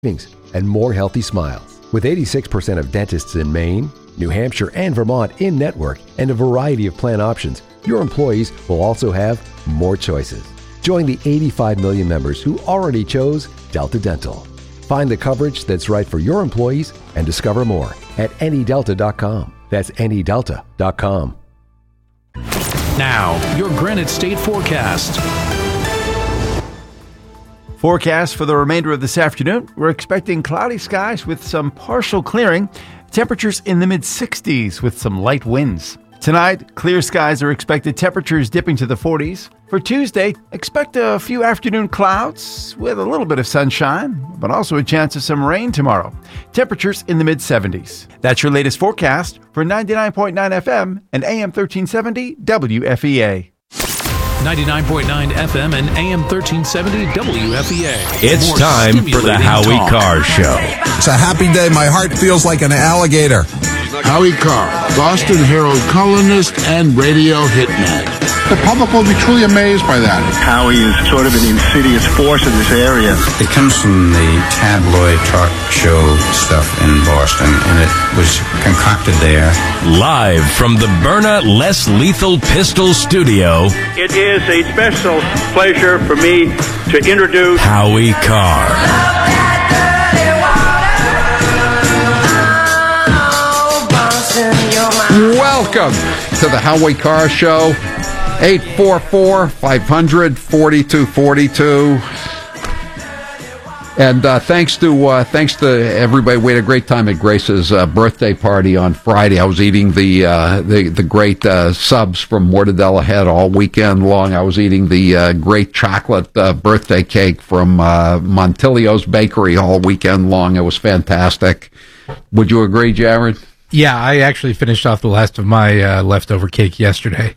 and more healthy smiles. With 86% of dentists in Maine, New Hampshire, and Vermont in network and a variety of plan options, your employees will also have more choices. Join the 85 million members who already chose Delta Dental. Find the coverage that's right for your employees and discover more at anydelta.com. That's anydelta.com. Now, your Granite State forecast. Forecast for the remainder of this afternoon. We're expecting cloudy skies with some partial clearing. Temperatures in the mid-60s with some light winds. Tonight, clear skies are expected, temperatures dipping to the 40s. For Tuesday, expect a few afternoon clouds with a little bit of sunshine, but also a chance of some rain tomorrow. Temperatures in the mid-70s. That's your latest forecast for 99.9 FM and AM 1370 WFEA. 99.9 FM and AM 1370 WFEA. It's More time for the Howie talk. Carr Show. It's a happy day. My heart feels like an alligator. Howie Carr, Boston Herald columnist and radio hitman. The public will be truly amazed by that. Howie is sort of an insidious force in this area. It comes from the tabloid talk show stuff in Boston, and it was concocted there. Live from the Byrna Less Lethal Pistol Studio, It is a special pleasure for me to introduce Howie Carr. Welcome to the Howie Carr Show. 844-500-4242. And thanks to everybody. We had a great time at Grace's birthday party on Friday. I was eating the great subs from Mortadella Head all weekend long. I was eating the great chocolate birthday cake from Montilio's Bakery all weekend long. It was fantastic. Would you agree, Jared? Yeah, I actually finished off the last of my leftover cake yesterday.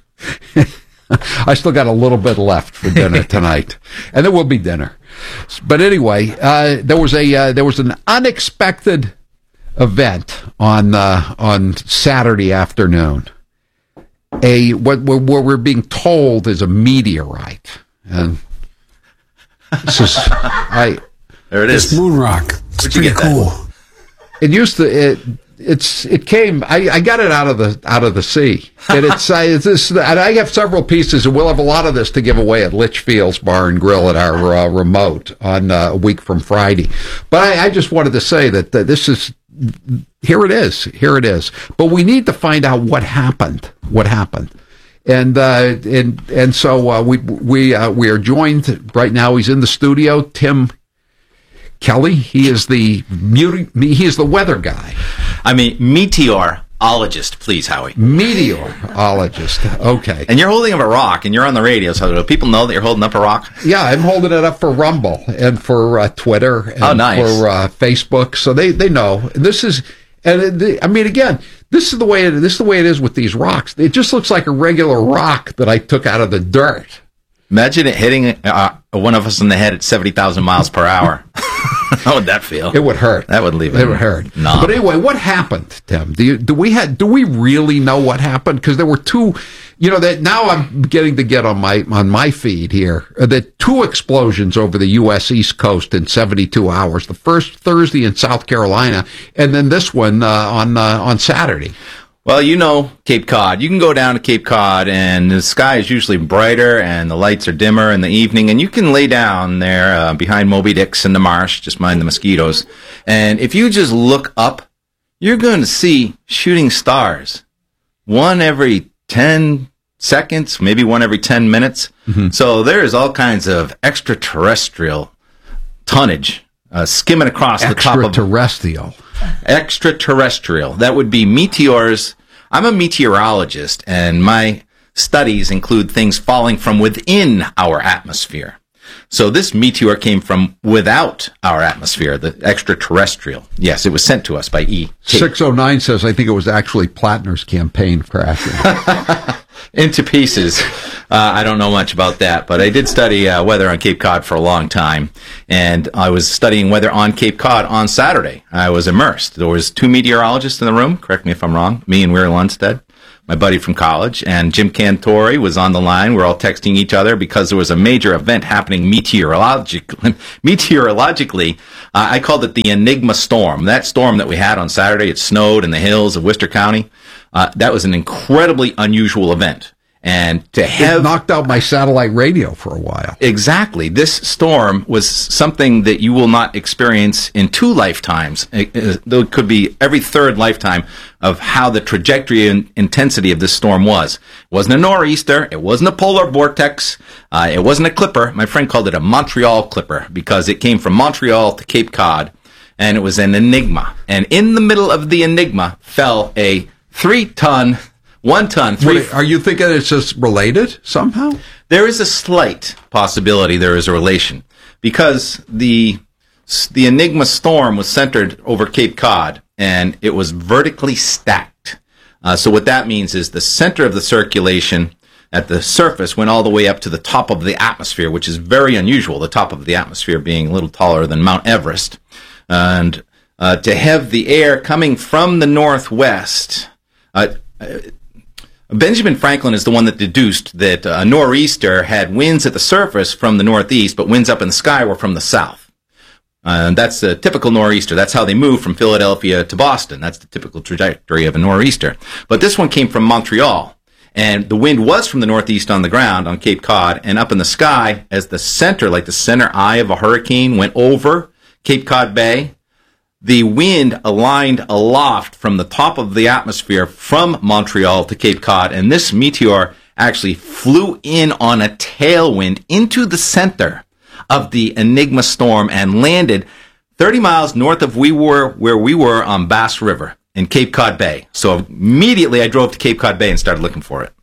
I still got a little bit left for dinner tonight, and there will be dinner. But anyway, there was an unexpected event on Saturday afternoon. What we're being told is a meteorite, and this is there it is. It's moon rock. It's pretty cool. It used to. It came. I got it out of the sea, and it's this. And I have several pieces, and we'll have a lot of this to give away at Litchfield's Bar and Grill at our remote on a week from Friday. But I just wanted to say that this is here. It is. But we need to find out what happened. And so we are joined right now. He's in the studio. Tim Kelly. He is the weather guy. I mean, meteorologist, please, Howie. Meteorologist. Okay. And you're holding up a rock, and you're on the radio, so do people know that you're holding up a rock? Yeah, I'm holding it up for Rumble and for Twitter and for Facebook, so they know. This is, again, this is the way it is with these rocks. It just looks like a regular rock that I took out of the dirt. Imagine it hitting one of us in the head at 70,000 miles per hour. How would that feel? It would hurt. That would leave it. It would hurt. No. But anyway, what happened, Tim? Do we really know what happened? Because there were two. That now I'm getting to get on my feed here. That two explosions over the U.S. East Coast in 72 hours. The first Thursday in South Carolina, and then this one on Saturday. Well, Cape Cod. You can go down to Cape Cod, and the sky is usually brighter, and the lights are dimmer in the evening, and you can lay down there behind Moby Dick's in the marsh, just mind the mosquitoes. And if you just look up, you're going to see shooting stars. One every 10 seconds, maybe one every 10 minutes. Mm-hmm. So there is all kinds of extraterrestrial tonnage skimming across the top of... Extraterrestrial. That would be meteors. I'm a meteorologist, and my studies include things falling from within our atmosphere. So this meteor came from without our atmosphere, the extraterrestrial. Yes, it was sent to us by E. 609 says, I think it was actually Plattner's campaign crashing. Into pieces. I don't know much about that, but I did study weather on Cape Cod for a long time, and I was studying weather on Cape Cod on Saturday. I was immersed. There was two meteorologists in the room, correct me if I'm wrong, me and Weir Lundstedt, my buddy from college, and Jim Cantori was on the line. We're all texting each other because there was a major event happening meteorologically I called it the Enigma Storm. That storm that we had on Saturday, it snowed in the hills of Worcester County. That was an incredibly unusual event. And to have... It knocked out my satellite radio for a while. Exactly. This storm was something that you will not experience in 2 lifetimes. There could be every 3rd lifetime of how the trajectory and intensity of this storm was. It wasn't a nor'easter. It wasn't a polar vortex. It wasn't a clipper. My friend called it a Montreal clipper because it came from Montreal to Cape Cod, and it was an enigma. And in the middle of the enigma fell a 3-ton... 1 ton. Are you thinking it's just related somehow? There is a slight possibility there is a relation because the Enigma storm was centered over Cape Cod and it was vertically stacked. So what that means is the center of the circulation at the surface went all the way up to the top of the atmosphere, which is very unusual, the top of the atmosphere being a little taller than Mount Everest. And to have the air coming from the northwest... Benjamin Franklin is the one that deduced that a nor'easter had winds at the surface from the northeast, but winds up in the sky were from the south. That's the typical nor'easter. That's how they move from Philadelphia to Boston. That's the typical trajectory of a nor'easter. But this one came from Montreal, and the wind was from the northeast on the ground on Cape Cod, and up in the sky as the center, like the center eye of a hurricane, went over Cape Cod Bay. The wind aligned aloft from the top of the atmosphere from Montreal to Cape Cod, and this meteor actually flew in on a tailwind into the center of the Enigma storm and landed 30 miles north of where we were on Bass River in Cape Cod Bay. So immediately I drove to Cape Cod Bay and started looking for it.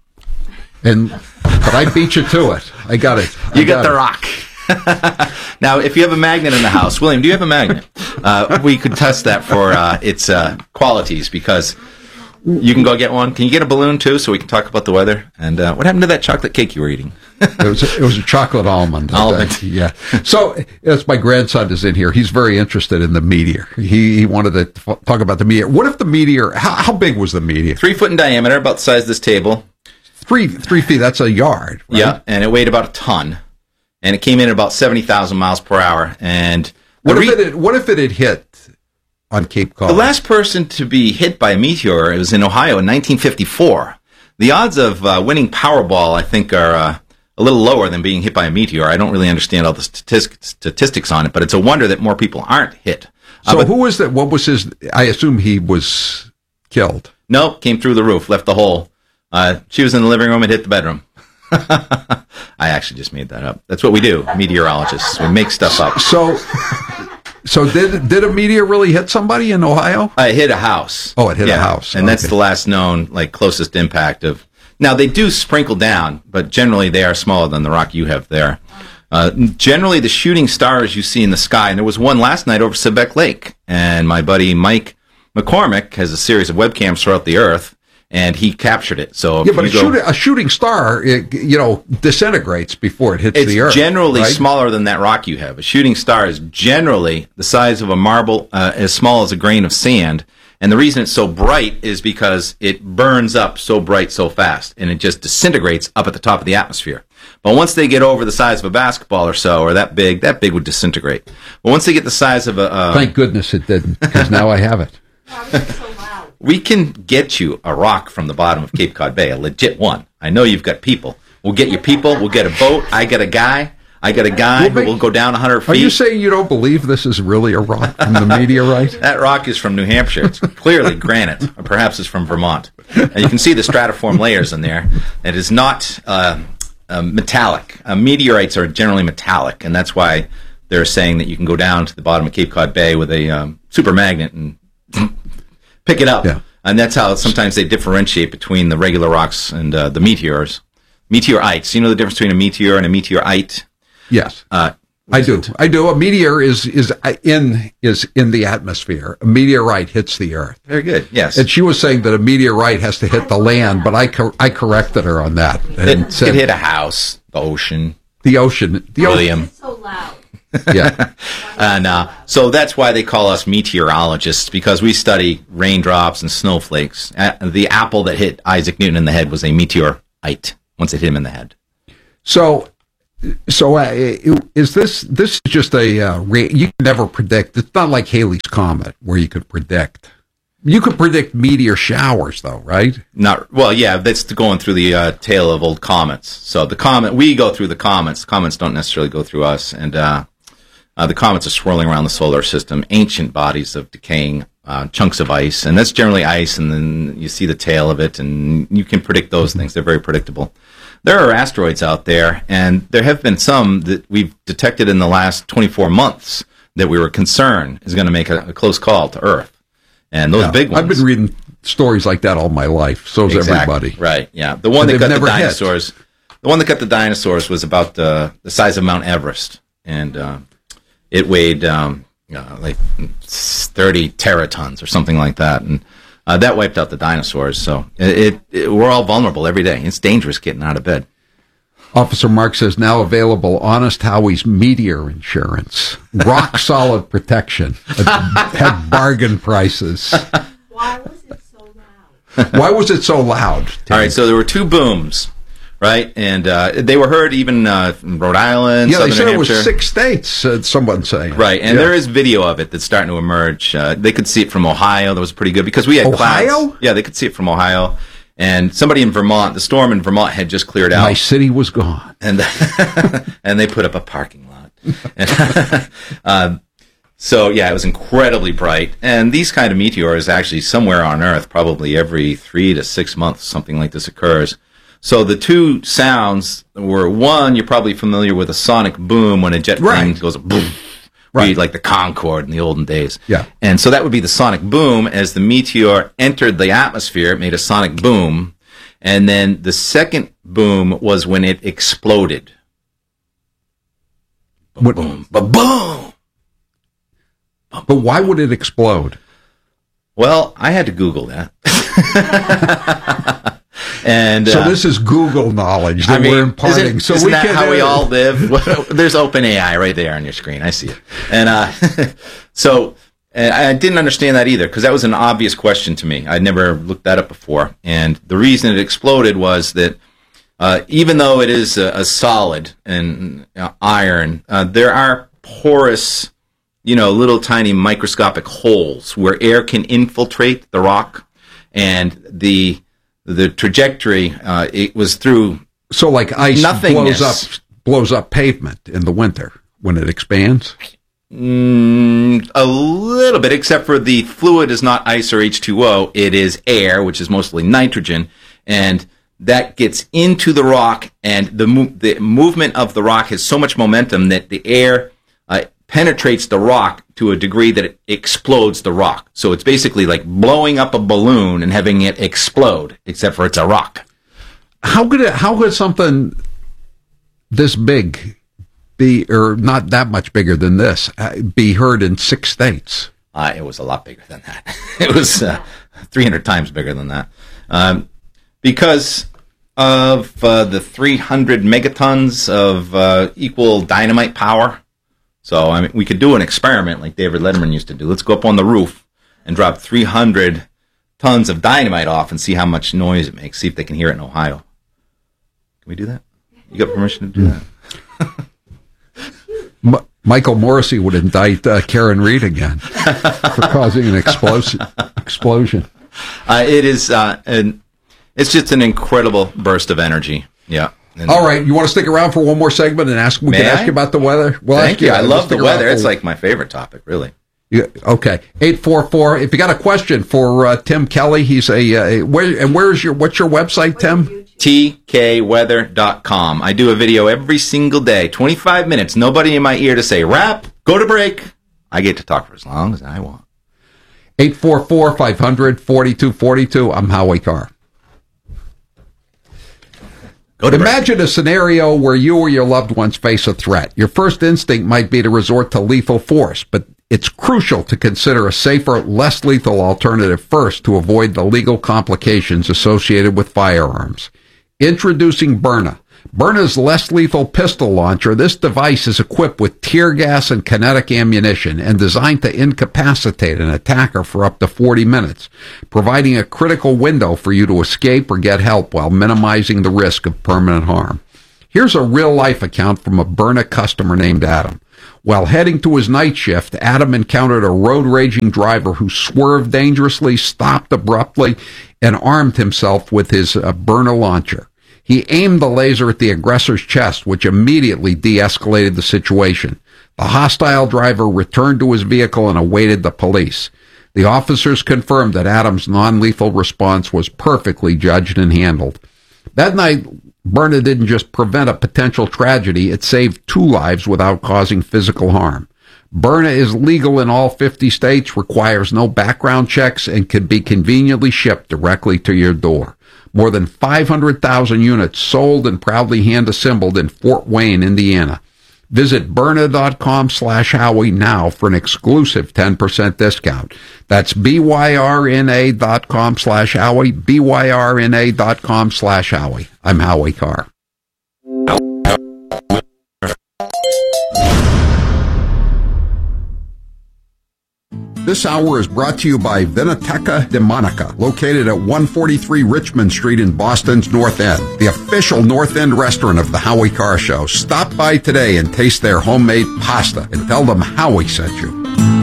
But I beat you to it. I got it. You got the rock. Now, if you have a magnet in the house, William, do you have a magnet? We could test that for its qualities because you can go get one. Can you get a balloon too, so we can talk about the weather? And what happened to that chocolate cake you were eating? It was a chocolate almond. Yeah. So as my grandson is in here, he's very interested in the meteor. He wanted to talk about the meteor. What if the meteor? How big was the meteor? 3 foot in diameter, about the size of this table. 3 feet. That's a yard. Right? Yeah, and it weighed about a ton. And it came in at about 70,000 miles per hour. And what if it had hit on Cape Cod? The last person to be hit by a meteor, it was in Ohio in 1954. The odds of winning Powerball, I think, are a little lower than being hit by a meteor. I don't really understand all the statistics on it, but it's a wonder that more people aren't hit. So who was that? What was his? I assume he was killed. No, came through the roof, left the hole. She was in the living room and hit the bedroom. I actually just made that up. That's what we do, meteorologists. We make stuff up. So did a meteor really hit somebody in Ohio? It hit a house. Oh, it hit a house. And that's the last known, closest impact of... Now, they do sprinkle down, but generally they are smaller than the rock you have there. Generally, the shooting stars you see in the sky, and there was one last night over Sebec Lake, and my buddy Mike McCormick has a series of webcams throughout the Earth, and he captured it. So yeah, but a shooting star, disintegrates before it hits the Earth. It's generally right? smaller than that rock you have. A shooting star is generally the size of a marble, as small as a grain of sand. And the reason it's so bright is because it burns up so bright so fast, and it just disintegrates up at the top of the atmosphere. But once they get over the size of a basketball or so, or that big would disintegrate. But once they get the size of a... Thank goodness it didn't, because now I have it. We can get you a rock from the bottom of Cape Cod Bay, a legit one. I know you've got people. We'll get you people. We'll get a boat. I got a guy who will go down 100 feet. Are you saying you don't believe this is really a rock from the meteorite? That rock is from New Hampshire. It's clearly granite, or perhaps it's from Vermont. And you can see the stratiform layers in there. It is not metallic. Meteorites are generally metallic, and that's why they're saying that you can go down to the bottom of Cape Cod Bay with a super magnet and pick it up. Yeah. And that's how sometimes they differentiate between the regular rocks and the meteors. Meteorites. You know the difference between a meteor and a meteorite? Yes. I do. A meteor is in the atmosphere. A meteorite hits the Earth. Very good. Yes. And she was saying that a meteorite has to hit the land, but I corrected her on that. It could hit a house, the ocean. The ocean. William. It's so loud. Yeah. And so that's why they call us meteorologists, because we study raindrops and snowflakes. The apple that hit Isaac Newton in the head was a meteorite once it hit him in the head. So So is this is just a you can never predict. It's not like Halley's Comet where you could predict. You could predict meteor showers, though, right? That's going through the tail of old comets. So the comet, we go through the comets. The comets don't necessarily go through us, and the comets are swirling around the solar system, ancient bodies of decaying chunks of ice, and that's generally ice, and then you see the tail of it, and you can predict those things. They're very predictable. There are asteroids out there, and there have been some that we've detected in the last 24 months that we were concerned is going to make a close call to Earth. And those big ones. I've been reading stories like that all my life. So's everybody. Right, yeah. The one that got the dinosaurs, was about the size of Mount Everest, and it weighed like 30 teratons or something like that, and that wiped out the dinosaurs. So we're all vulnerable every day. It's dangerous getting out of bed. Officer Mark says, now available Honest Howie's meteor insurance. Rock solid protection at bargain prices. Why was it so loud? Why was it so loud? All right, so there were two booms, right? And they were heard even in Rhode Island, Southern they said New it was Hampshire. 6 states, someone saying. Right, and there is video of it that's starting to emerge. They could see it from Ohio. That was pretty good because we had Ohio? clouds. Yeah, they could see it from Ohio. And somebody in Vermont, the storm in Vermont had just cleared out. My city was gone. And and they put up a parking lot. So, it was incredibly bright. And these kind of meteors, actually, somewhere on Earth, probably every 3 to 6 months, something like this occurs. So the two sounds were, one, you're probably familiar with a sonic boom when a jet plane goes boom. Right. Like the Concorde in the olden days. Yeah. And so that would be the sonic boom. As the meteor entered the atmosphere, it made a sonic boom. And then the second boom was when it exploded. Boom, boom, boom. But why would it explode? Well, I had to Google that. And so this is Google knowledge that we're imparting. Isn't that how we all live? There's OpenAI right there on your screen. I see it. And so I didn't understand that either because that was an obvious question to me. I'd never looked that up before. And the reason it exploded was that even though it is a solid and iron, there are porous, little tiny microscopic holes where air can infiltrate the rock, and the trajectory, it was through. So like ice blows up pavement in the winter when it expands? A little bit, except for the fluid is not ice or H2O. It is air, which is mostly nitrogen. And that gets into the rock, and the movement of the rock has so much momentum that the air penetrates the rock to a degree that it explodes the rock. So it's basically like blowing up a balloon and having it explode, except for it's a rock. How could something this big be, or not that much bigger than this, be heard in 6 states? It was a lot bigger than that. It was 300 times bigger than that. Because of the 300 megatons of equal dynamite power. So, we could do an experiment like David Letterman used to do. Let's go up on the roof and drop 300 tons of dynamite off and see how much noise it makes. See if they can hear it in Ohio. Can we do that? You got permission to do that? Michael Morrissey would indict Karen Reed again for causing an explosion. It is, it's just an incredible burst of energy. Yeah. All right, you want to stick around for one more segment and ask? We can ask you about the weather. Thank you. I love the weather. It's like my favorite topic, really. Yeah, okay, 844. If you got a question for Tim Kelly, he's what's your website, Tim? tkweather.com. I do a video every single day, 25 minutes. Nobody in my ear to say wrap, go to break. I get to talk for as long as I want. 844-500-4242. I'm Howie Carr. Imagine a scenario where you or your loved ones face a threat. Your first instinct might be to resort to lethal force, but it's crucial to consider a safer, less lethal alternative first to avoid the legal complications associated with firearms. Introducing Byrna. Byrna's less lethal pistol launcher. This device is equipped with tear gas and kinetic ammunition and designed to incapacitate an attacker for up to 40 minutes, providing a critical window for you to escape or get help while minimizing the risk of permanent harm. Here's a real-life account from a Byrna customer named Adam. While heading to his night shift, Adam encountered a road-raging driver who swerved dangerously, stopped abruptly, and armed himself with his Byrna launcher. He aimed the laser at the aggressor's chest, which immediately de-escalated the situation. The hostile driver returned to his vehicle and awaited the police. The officers confirmed that Adam's non-lethal response was perfectly judged and handled. That night, Byrna didn't just prevent a potential tragedy, it saved 2 lives without causing physical harm. Byrna is legal in all 50 states, requires no background checks, and can be conveniently shipped directly to your door. More than 500,000 units sold and proudly hand-assembled in Fort Wayne, Indiana. Visit Byrna.com/Howie now for an exclusive 10% discount. That's BYRNA.com/Howie, BYRNA.com/Howie. I'm Howie Carr. This hour is brought to you by Vinoteca de Monica, located at 143 Richmond Street in Boston's North End, the official North End restaurant of the Howie Carr Show. Stop by today and taste their homemade pasta and tell them Howie sent you.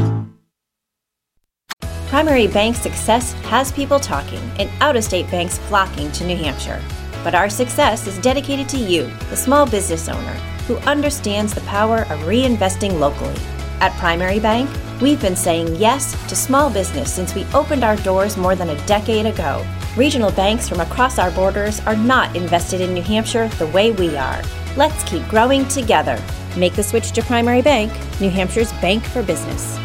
Primary Bank success has people talking and out-of-state banks flocking to New Hampshire. But our success is dedicated to you, the small business owner, who understands the power of reinvesting locally. At Primary Bank, we've been saying yes to small business since we opened our doors more than a decade ago. Regional banks from across our borders are not invested in New Hampshire the way we are. Let's keep growing together. Make the switch to Primary Bank, New Hampshire's bank for business.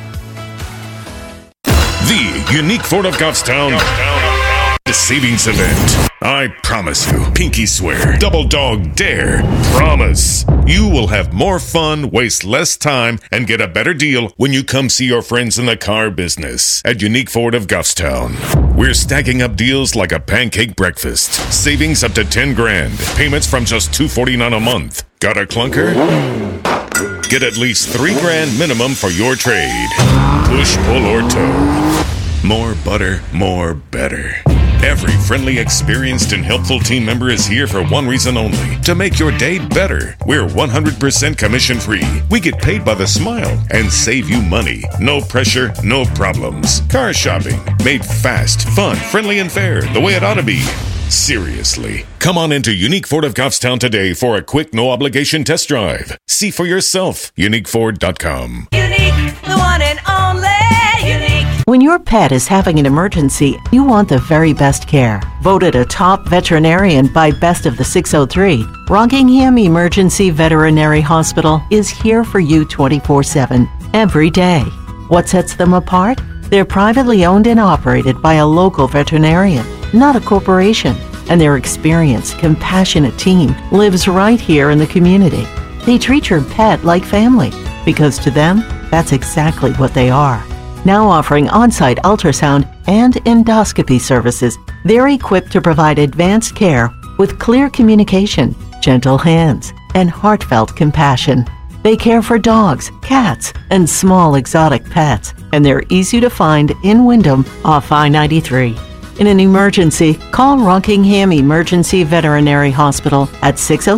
The Unique Ford of Goffstown savings event. I promise you, pinky swear, double dog dare, promise. You will have more fun, waste less time, and get a better deal when you come see your friends in the car business at Unique Ford of Goffstown. We're stacking up deals like a pancake breakfast. Savings up to $10,000. Payments from just $249 a month. Got a clunker? Get at least $3,000 minimum for your trade. Push, pull, or tow. More butter, more better. Every friendly, experienced, and helpful team member is here for one reason only, to make your day better. We're 100% commission-free. We get paid by the smile and save you money. No pressure, no problems. Car shopping, made fast, fun, friendly, and fair, the way it ought to be. Seriously. Come on into Unique Ford of Goffstown today for a quick, no-obligation test drive. See for yourself. UniqueFord.com. Unique, the one and only Unique. When your pet is having an emergency, you want the very best care. Voted a top veterinarian by Best of the 603, Rockingham Emergency Veterinary Hospital is here for you 24/7, every day. What sets them apart? They're privately owned and operated by a local veterinarian, not a corporation, and their experienced, compassionate team lives right here in the community. They treat your pet like family, because to them, that's exactly what they are. Now offering on-site ultrasound and endoscopy services, they're equipped to provide advanced care with clear communication, gentle hands, and heartfelt compassion. They care for dogs, cats, and small exotic pets, and they're easy to find in Wyndham off I-93. In an emergency, call Rockingham Emergency Veterinary Hospital at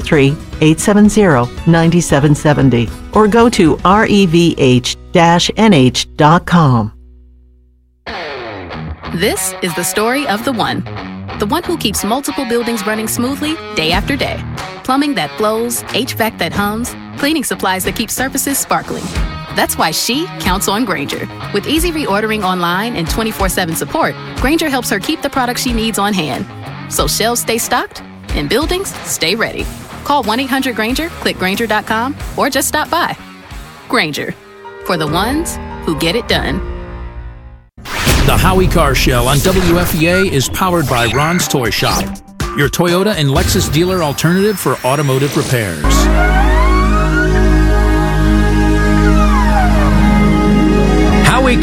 603-870-9770 or go to revh-nh.com. This is the story of the one who keeps multiple buildings running smoothly day after day. Plumbing that flows, HVAC that hums, cleaning supplies that keep surfaces sparkling. That's why she counts on Grainger. With easy reordering online and 24/7 support, Grainger helps her keep the products she needs on hand. So shelves stay stocked and buildings stay ready. Call 1-800-GRAINGER, click Grainger.com, or just stop by. Grainger, for the ones who get it done. The Howie Carr Show on WFEA is powered by Ron's Toy Shop, your Toyota and Lexus dealer alternative for automotive repairs.